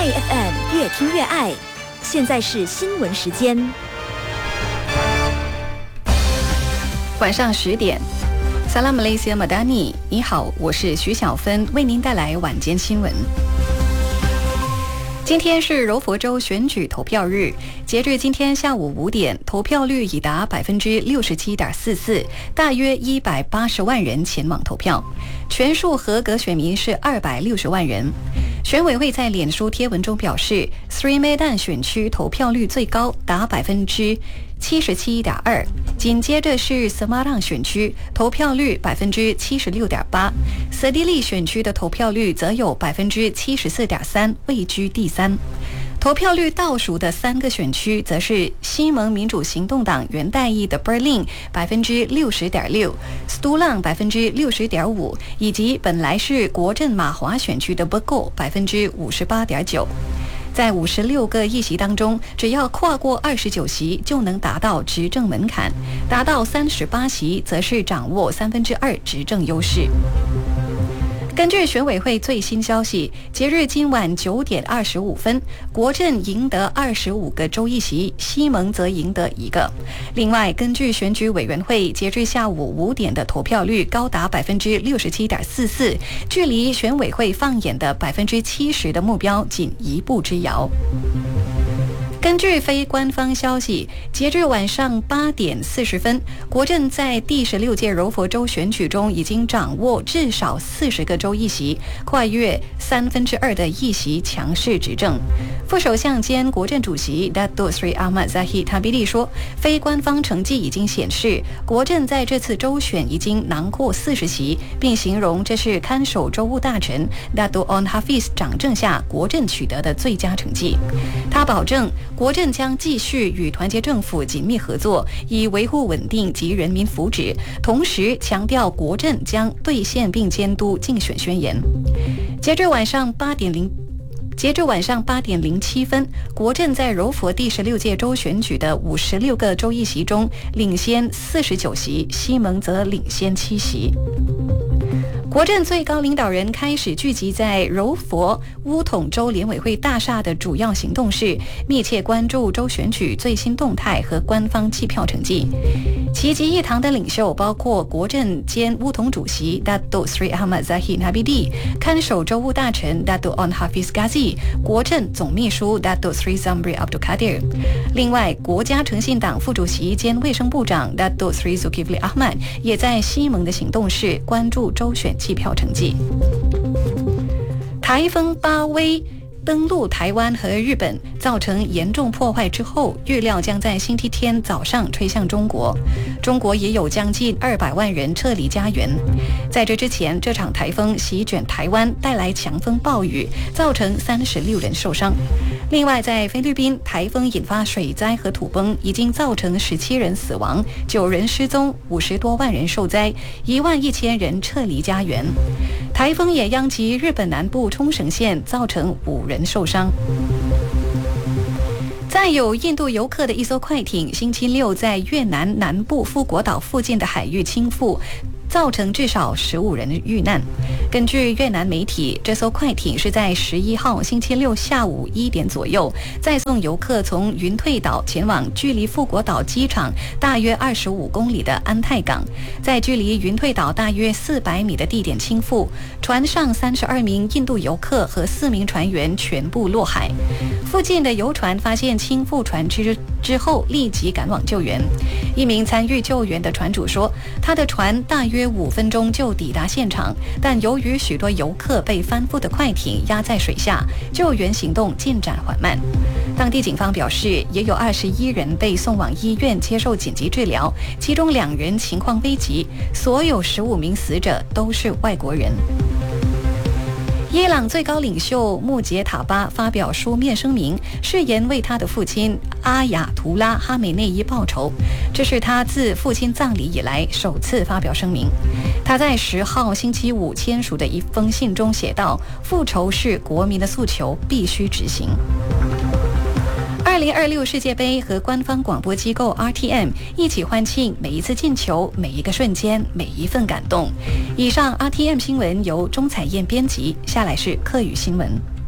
FM 越听越爱。现在是新闻时间， 晚上10点。Salam Malaysia Madani， 你好，我是徐小芬，为您带来晚间新闻。今天是柔佛州选举投票日，截至今天下午5点，投票率已达 67.44%， 大约180万人前往投票，全数合格选民是260万人。选委会在脸书贴文中表示，Sri Medan 选区投票率最高，达 77.2%， 紧接着是 Semarang 选区，投票率 76.8%， Sedili 选区的投票率则有 74.3%， 位居第3。投票率倒数的3个选区则是西蒙民主行动党元代裔的 Berlin 60.6%， Stulang 60.5%， 以及本来是国阵马华选区的 Bogor 58.9%。在56个议席当中，只要跨过29席就能达到执政门槛，达到38席则是掌握2/3执政优势。根据选委会最新消息，截至今晚9点25分，国阵赢得25个州议席，西蒙则赢得1个。另外，根据选举委员会截至下午5点的投票率高达 67.44%， 距离选委会放眼的 70% 的目标仅1步之遥。根据非官方消息，截至晚上8点40分，国阵在第16届柔佛州选举中已经掌握至少40个州议席，跨越2/3的议席，强势执政。副首相兼国阵主席 Datuk Sri Ahmad Zahid Habibie 说，非官方成绩已经显示，国阵在这次州选已经囊括40席，并形容这是看守州务大臣 Datuk Onn Hafiz 掌政下国阵取得的最佳成绩。他保证，国阵将继续与团结政府紧密合作，以维护稳定及人民福祉，同时强调国阵将兑现并监督竞选宣言。截至晚上8点07分，国阵在柔佛第16届州选举的56个州议席中领先49席，西蒙则领先7席。国阵最高领导人开始聚集在柔佛乌统州联委会大厦的主要行动是密切关注州选举最新动态和官方计票成绩。齐集一堂的领袖包括国阵兼乌统主席 Datuk Sri Ahmad Zahid Habibie， 看守州务大臣 Datuk Onn Hafiz Ghazi， 国阵总秘书 Datuk Sri Zamri Abdul Kadir。另外，国家诚信党副主席兼卫生部长 Datuk Sri Zulkifli Ahmad 也在西蒙的行动室关注州选计票成绩。台风巴威登陆台湾和日本，造成严重破坏之后，预料将在星期天早上吹向中国。中国也有将近200万人撤离家园。在这之前，这场台风席卷台湾，带来强风暴雨，造成36人受伤。另外，在菲律宾，台风引发水灾和土崩，已经造成17人死亡，9人失踪，50多万人受灾，11000人撤离家园。台风也殃及日本南部冲绳县，造成5人受伤。载有印度游客的一艘快艇星期六在越南南部富国岛附近的海域倾覆，造成至少15人遇难。根据越南媒体，这艘快艇是在11号星期六下午1点左右，载送游客从云退岛前往距离富国岛机场大约25公里的安泰港，在距离云退岛大约400米的地点倾覆，船上32名印度游客和4名船员全部落海。附近的游船发现倾覆船只后立即赶往救援。一名参与救援的船主说，他的船大约5分钟就抵达现场，但由于许多游客被翻覆的快艇压在水下，救援行动进展缓慢。当地警方表示，也有21人被送往医院接受紧急治疗，其中2人情况危急，所有15名死者都是外国人。伊朗最高领袖穆杰塔巴发表书面声明，誓言为他的父亲阿亚图拉哈梅内伊报仇。这是他自父亲葬礼以来首次发表声明。他在10号星期五签署的一封信中写道：“复仇是国民的诉求，必须执行。”2026世界杯和官方广播机构 RTM 一起欢庆每一次进球、每一个瞬间、每一份感动。以上 RTM 新闻由钟彩燕编辑，下来是客语新闻。